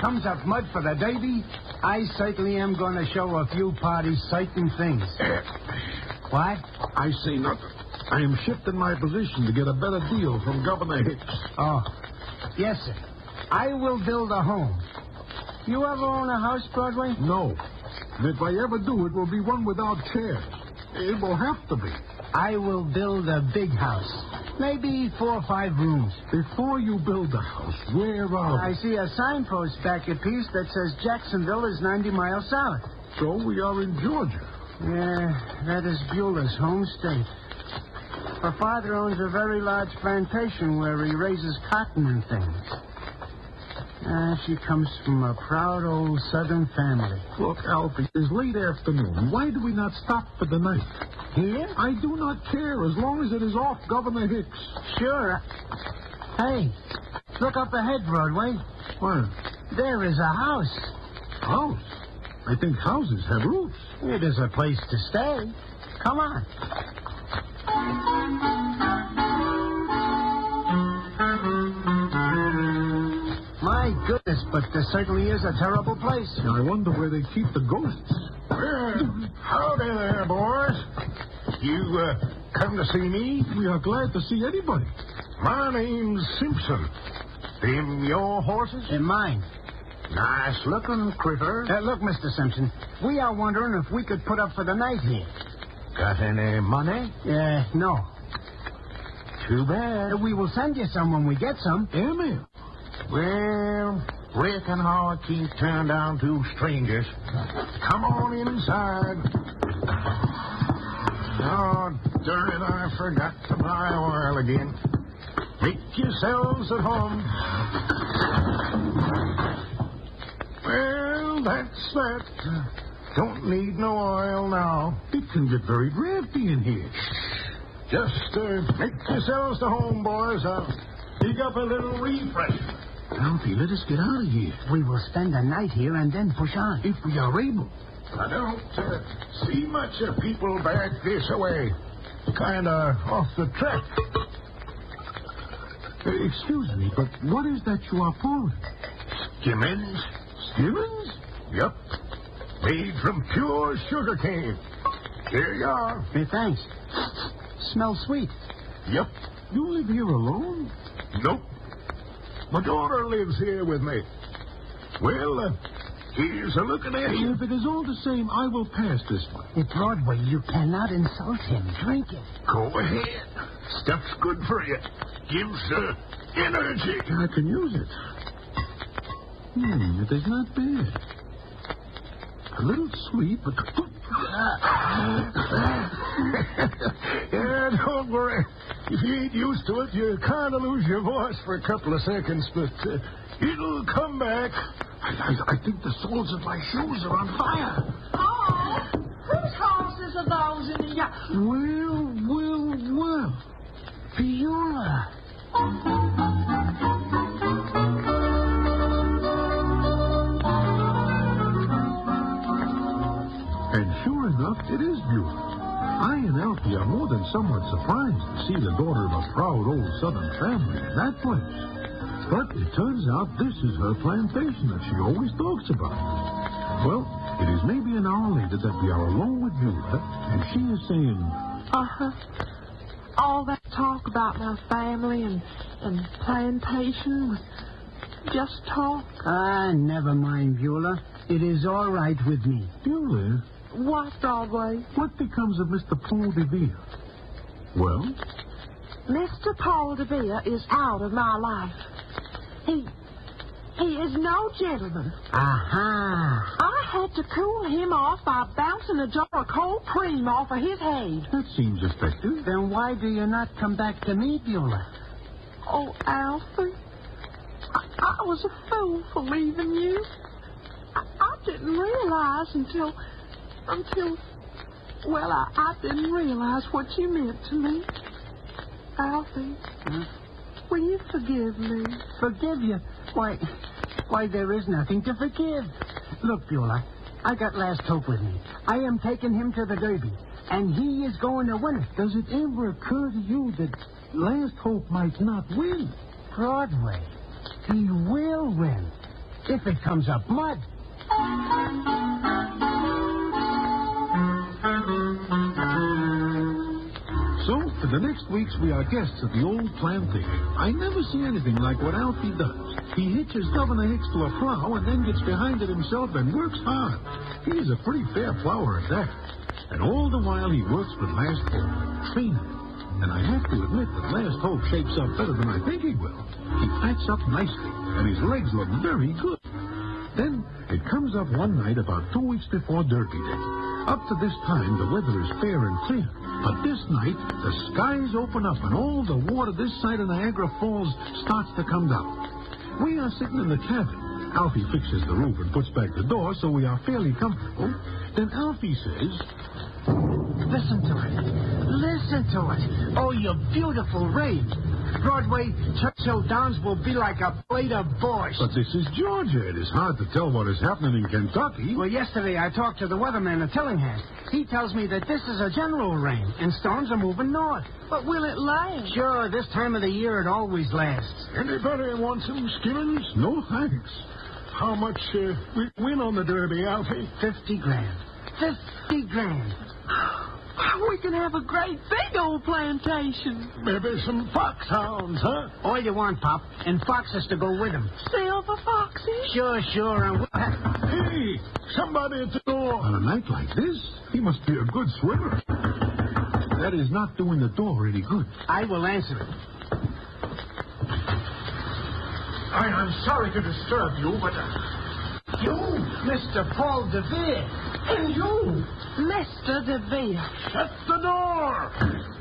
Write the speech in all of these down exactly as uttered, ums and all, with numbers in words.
comes up mud for the Derby, I certainly am going to show a few parties certain things. What? I say nothing. I am shifting my position to get a better deal from Governor Hicks. Oh, yes, sir. I will build a home. You ever own a house, Broadway? No. And if I ever do, it will be one without chairs. It will have to be. I will build a big house. Maybe four or five rooms. Before you build a house, where are I see a signpost back at Peace that says Jacksonville is ninety miles south. So we are in Georgia. Yeah, that is Beulah's home state. Her father owns a very large plantation where he raises cotton and things. Uh, she comes from a proud old Southern family. Look, Alfie, it is late afternoon. Why do we not stop for the night? Here? I do not care as long as it is off Governor Hicks. Sure. Hey, look up ahead, Broadway. What? There is a house. House? I think houses have roofs. It is a place to stay. Come on. My goodness, but this certainly is a terrible place. Now, I wonder where they keep the ghosts. Well, howdy there, boys. You uh, come to see me? We are glad to see anybody. My name's Simpson. Them your horses? And mine. Nice looking critter. Uh, look, Mister Simpson, we are wondering if we could put up for the night here. Got any money? Uh, no. Too bad. Uh, we will send you some when we get some. Airmail. Well, reckon how I keep turning down two strangers. Come on inside. Oh, darn it, I forgot to buy oil again. Make yourselves at home. Well, that's that. Don't need no oil now. It can get very drafty in here. Just uh, make yourselves to home, boys. I'll dig up a little refreshment. Alfie, let us get out of here. We will spend the night here and then push on. If we are able. I don't uh, see much of people back this way. Kind of off the track. Uh, excuse me, but what is that you are pouring? Skimmins? Skimmins? Yep. Made from pure sugar cane. Here you are. Hey, thanks. Smells sweet. Yep. You live here alone? Nope. My daughter lives here with me. Well, uh, here's a looking at you. If it is all the same, I will pass this one. Hey, Broadway, you cannot insult him. Drink it. Go ahead. Stuff's good for you. Gives uh, energy. I can use it. Hmm, it is not bad. A little sweet, but... Yeah, don't worry. If you ain't used to it, you kind of lose your voice for a couple of seconds, but uh, it'll come back. I, I, I think the soles of my shoes are on fire. Oh, whose horses are those in the yard? Well, well, well. Beulah. And sure enough, it is Beulah. I and Alfie are more than somewhat surprised to see the daughter of a proud old Southern family in that place. But it turns out this is her plantation that she always talks about. Well, it is maybe an hour later that we are alone with Beulah, and she is saying... Uh-huh. All that talk about my family and, and plantation was just talk. Ah, never mind, Beulah. It is all right with me. Beulah, What, Broadway? what becomes of Mister Paul DeVere? Well? Mister Paul DeVere is out of my life. He, he is no gentleman. Aha. I had to cool him off by bouncing a jar of cold cream off of his head. That seems effective. Then why do you not come back to me, Beulah? Oh, Alfie, I, I was a fool for leaving you. I, I didn't realize until, until, well, I, I didn't realize what you meant to me. Alfie, Huh? will you forgive me? Forgive you? Why, why, there is nothing to forgive. Look, Beulah, I got Last Hope with me. I am taking him to the Derby, and he is going to win it. Does it ever occur to you that Last Hope might not win? Broadway, he will win. if it comes up mud. So, for the next weeks, we are guests at the old plantation. I never see anything like what Alfie does. He hitches Governor Hicks to a plow and then gets behind it himself and works hard. He is a pretty fair plower at that. And all the while, he works with Last Hope, training him. And I have to admit that Last Hope shapes up better than I think he will. He fats up nicely, and his legs look very good. Then, it comes up one night about two weeks before Derby Day. Up to this time, the weather is fair and clear. But this night, the skies open up and all the water this side of Niagara Falls starts to come down. We are sitting in the cabin. Alfie fixes the roof and puts back the door so we are fairly comfortable. Then Alfie says, Listen to it. Listen to it. Oh, you beautiful rain. Broadway, Churchill Downs will be like a plate of borscht. but this is Georgia. It is hard to tell what is happening in Kentucky. Well, yesterday I talked to the weatherman at Tillinghast. He tells me that this is a general rain, and storms are moving north. But will it last? Sure, this time of the year it always lasts. Anybody want some skimmings? No thanks. How much uh, we win on the Derby, Alfie? Fifty grand. Fifty grand. We can have a great big old plantation. Maybe some foxhounds, huh? All you want, Pop, and foxes to go with them. Silver foxes? Sure, sure, and we'll have... Hey, somebody at the door. On a night like this, he must be a good swimmer. That is not doing the door any good. I will answer it. I, I'm sorry to disturb you, but... Uh, You, Mister Paul DeVere. and you! Mister DeVere. Shut the door!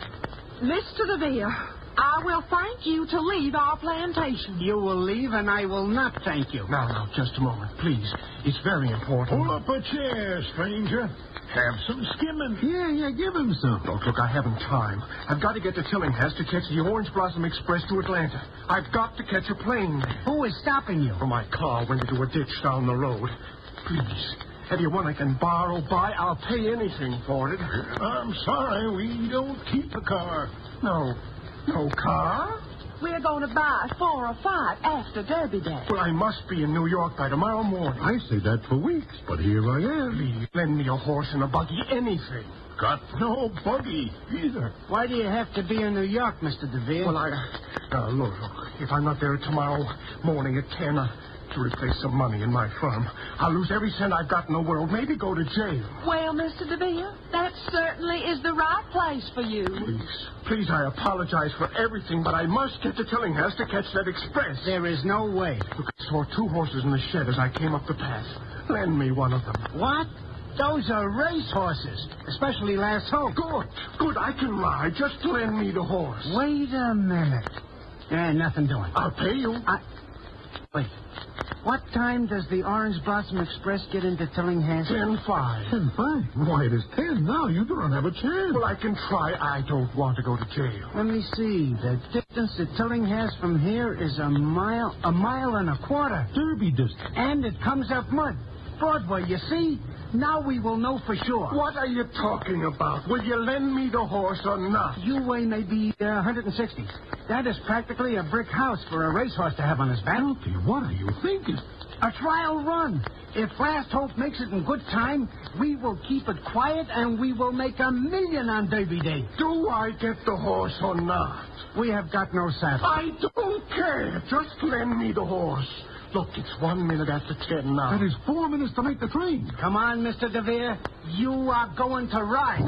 Mister DeVere, I will thank you to leave our plantation. You will leave, and I will not thank you. Now, now, just a moment, please. It's very important. Pull up a chair, stranger. Have some skimming. Yeah, yeah, give him some. Look, look, I haven't time. I've got to get to Tillinghast to catch the Orange Blossom Express to Atlanta. I've got to catch a plane there. Who is stopping you? Oh, my car went into a ditch down the road. Please, have you one I can borrow, buy? I'll pay anything for it. I'm sorry, we don't keep a car. No, no car? We're going to buy four or five after Derby Day. Well, I must be in New York by tomorrow morning. I say that for weeks, but here I am. Please, lend me a horse and a buggy, anything. Got no buggy either. Why do you have to be in New York, Mister DeVere? Well, I... Uh, look, look, if I'm not there tomorrow morning at ten uh, to replace some money in my firm, I'll lose every cent I've got in the world, maybe go to jail. Well, Mister DeVere, that certainly is the right place for you. Please, please, I apologize for everything, but I must get to Tillinghast to catch that express. There is no way. Look, I saw two horses in the shed as I came up the path. Lend me one of them. What? Those are race horses, especially Last Hope. Good, good, I can ride. Just lend me the horse. Wait a minute. Eh, nothing doing. I'll pay you. I... Wait. What time does the Orange Blossom Express get into Tillinghast? Ten five. Ten five. Why, it is ten now. You don't have a chance. Well, I can try. I don't want to go to jail. Let me see. The distance to Tillinghast from here is a mile, a mile and a quarter. Derby distance. And it comes up mud. Broadway, you see? Now we will know for sure. What are you talking about? Will you lend me the horse or not? You weigh maybe uh, one hundred sixty. That is practically a brick house for a racehorse to have on his back. Alfie, what are you thinking? A trial run. If Last Hope makes it in good time, we will keep it quiet and we will make a million on Derby Day. Do I get the horse or not? We have got no saddle. I don't care. Just lend me the horse. Look, it's one minute after ten now. That is four minutes to make the train. Come on, Mister DeVere. You are going to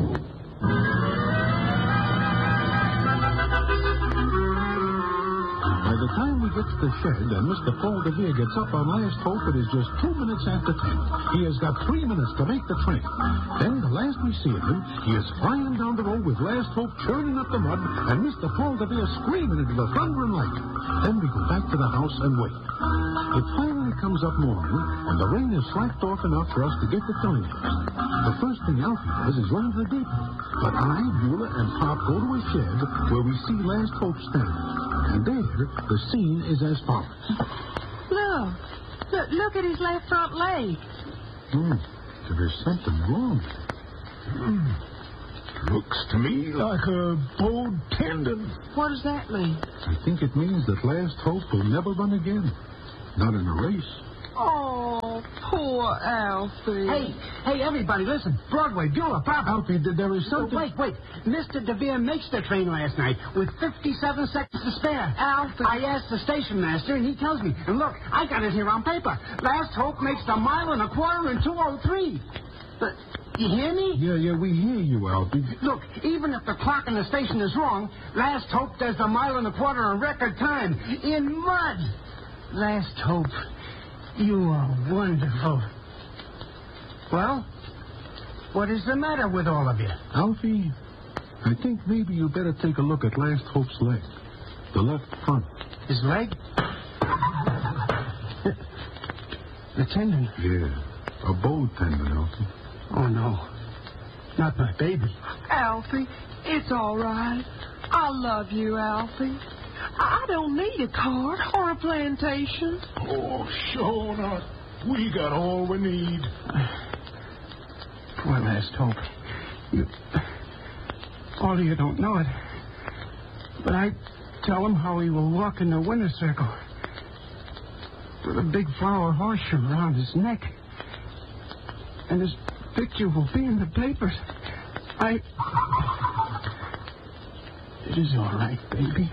ride. By the time we get to the shed and Mister Paul DeVere gets up on Last Hope, it is just two minutes after ten. He has got three minutes to make the train. Then, the last we see of him, he is flying down the road with Last Hope churning up the mud and Mister Paul DeVere screaming into the thunder and lightning. Then we go back to the house and wait. It finally comes up morning, and the rain has slacked off enough for us to get to Tillinghast. The first thing Alfie does is run to the depot. But I, Beulah, and Pop go to a shed where we see Last Hope standing. And there, the scene is as follows. Look. Look, look at his left front leg. Hmm. There is something wrong. Hmm. Looks to me like a bowed tendon. What does that mean? I think it means that Last Hope will never run again. Not in a race. Oh, poor Alfie. Hey, hey, everybody, listen. Broadway, Beulah, Papa. Alfie, th- there is Oh, something... wait, wait. Mister DeVere makes the train last night with fifty-seven seconds to spare. Alfie. I asked the station master, and he tells me. And look, I got it here on paper. Last Hope makes the mile and a quarter in two oh three. But, you hear me? Yeah, yeah, we hear you, Alfie. Look, even if the clock in the station is wrong, Last Hope does the mile and a quarter in record time. In mud. Last Hope, you are wonderful. Well, what is the matter with all of you? Alfie, I think maybe you better take a look at Last Hope's leg. The left front. His leg? The tendon. Yeah, a bowed tendon, Alfie. Oh, no. Not my baby. Alfie, it's all right. I love you, Alfie. I don't need a car or a plantation. Oh, sure not. We got all we need. Poor Last Hope. You, all of you don't know it, but I tell him how he will walk in the winner's circle with a big flower horseshoe around his neck. And his picture will be in the papers. I... It is all right, baby.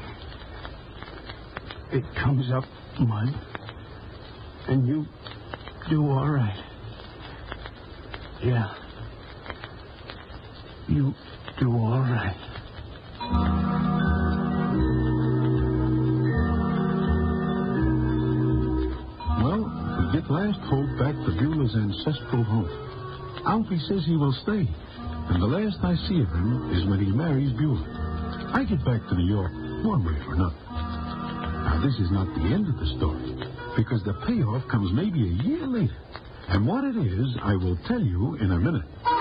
It comes up mud, and you do all right. Yeah. You do all right. Well, we get Last Hope back to Beulah's ancestral home. Alfie says he will stay, and the last I see of him is when he marries Beulah. I get back to New York one way or another. Now, this is not the end of the story, because the payoff comes maybe a year later. And what it is, I will tell you in a minute.